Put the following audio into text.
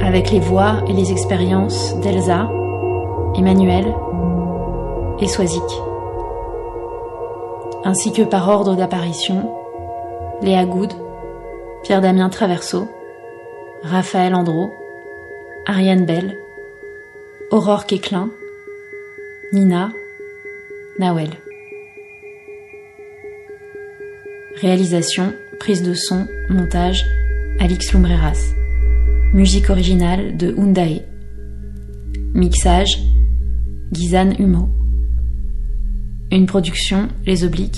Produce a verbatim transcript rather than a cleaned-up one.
avec les voix et les expériences d'Elsa, Emmanuel et Swazik. Ainsi que par ordre d'apparition, Léa Goud, Pierre-Damien Traverso, Raphaël Andro, Ariane Bell, Aurore Quéclin, Nina, Nawel. Réalisation, prise de son, montage, Alix Lumbreras. Musique originale de Undae. Mixage, Gizan Humo. Une production Les Obliques